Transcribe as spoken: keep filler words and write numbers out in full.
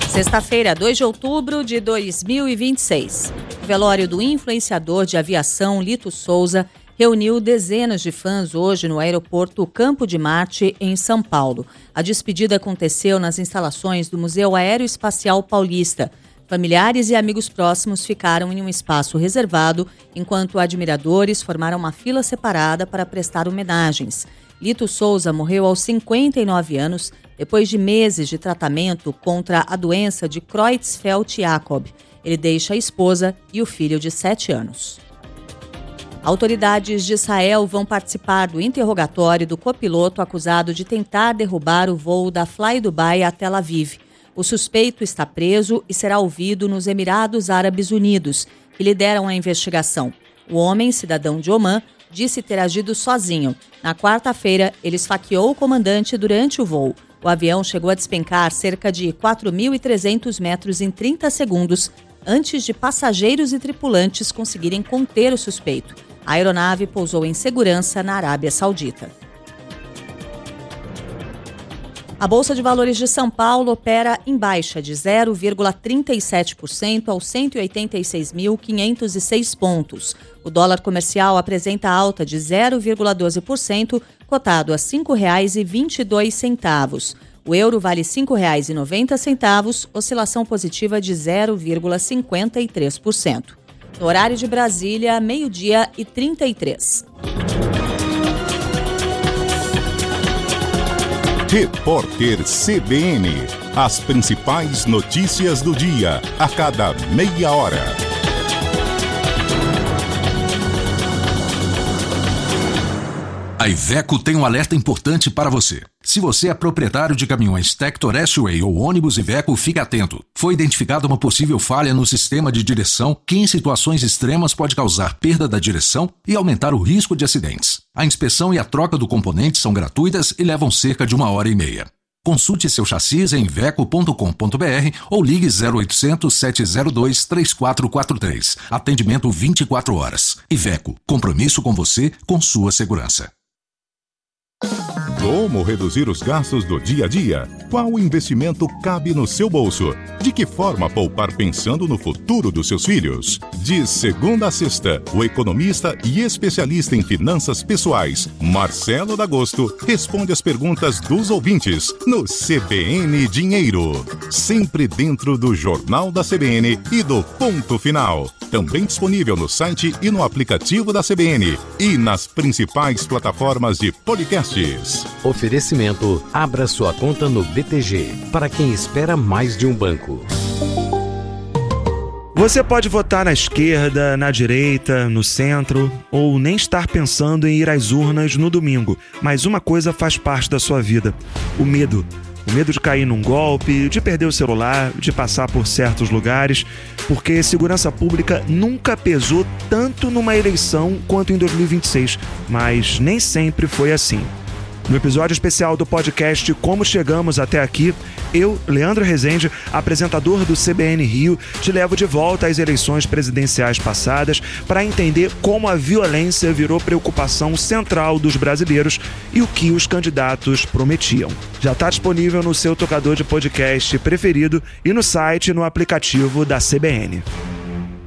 Sexta-feira, dois de outubro de dois mil e vinte e seis. O velório do influenciador de aviação Lito Souza reuniu dezenas de fãs hoje no aeroporto Campo de Marte, em São Paulo. A despedida aconteceu nas instalações do Museu Aeroespacial Paulista. Familiares e amigos próximos ficaram em um espaço reservado, enquanto admiradores formaram uma fila separada para prestar homenagens. Lito Souza morreu aos cinquenta e nove anos, depois de meses de tratamento contra a doença de Creutzfeldt-Jakob. Ele deixa a esposa e o filho de sete anos. Autoridades de Israel vão participar do interrogatório do copiloto acusado de tentar derrubar o voo da Fly Dubai a Tel Aviv. O suspeito está preso e será ouvido nos Emirados Árabes Unidos, que lideram a investigação. O homem, cidadão de Omã, disse ter agido sozinho. Na quarta-feira, ele esfaqueou o comandante durante o voo. O avião chegou a despencar cerca de quatro mil e trezentos metros em trinta segundos, antes de passageiros e tripulantes conseguirem conter o suspeito. A aeronave pousou em segurança na Arábia Saudita. A Bolsa de Valores de São Paulo opera em baixa de zero vírgula trinta e sete por cento aos cento e oitenta e seis mil quinhentos e seis pontos. O dólar comercial apresenta alta de zero vírgula doze por cento, cotado a cinco reais e vinte e dois centavos. O euro vale cinco reais e noventa centavos, oscilação positiva de zero vírgula cinquenta e três por cento. No horário de Brasília, meio-dia e trinta e três. Repórter C B N. As principais notícias do dia, a cada meia hora. A Iveco tem um alerta importante para você. Se você é proprietário de caminhões Tector S-Way ou ônibus Iveco, fique atento. Foi identificada uma possível falha no sistema de direção que em situações extremas pode causar perda da direção e aumentar o risco de acidentes. A inspeção e a troca do componente são gratuitas e levam cerca de uma hora e meia. Consulte seu chassi em iveco ponto com ponto b r ou ligue zero oitocentos, sete zero dois, três quatro quatro três. Atendimento vinte e quatro horas. Iveco, compromisso com você, com sua segurança. Como reduzir os gastos do dia a dia? Qual investimento cabe no seu bolso? De que forma poupar pensando no futuro dos seus filhos? De segunda a sexta, o economista e especialista em finanças pessoais, Marcelo D'Agosto, responde as perguntas dos ouvintes no C B N Dinheiro. Sempre dentro do Jornal da C B N e do Ponto Final. Também disponível no site e no aplicativo da C B N e nas principais plataformas de podcasts. Oferecimento: abra sua conta no B T G, para quem espera mais de um banco. Você pode votar na esquerda, na direita, no centro, ou nem estar pensando em ir às urnas no domingo, mas uma coisa faz parte da sua vida: o medo. O medo de cair num golpe, de perder o celular, de passar por certos lugares, porque segurança pública nunca pesou tanto numa eleição quanto em dois mil e vinte e seis, mas nem sempre foi assim. No episódio especial do podcast Como Chegamos Até Aqui, eu, Leandro Rezende, apresentador do C B N Rio, te levo de volta às eleições presidenciais passadas para entender como a violência virou preocupação central dos brasileiros e o que os candidatos prometiam. Já está disponível no seu tocador de podcast preferido e no site e no aplicativo da C B N.